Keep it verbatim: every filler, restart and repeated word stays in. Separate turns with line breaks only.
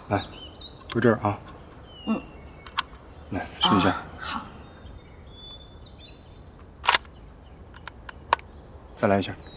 来，搁这儿啊。
嗯。
来，试一下。
啊、好。
再来一下。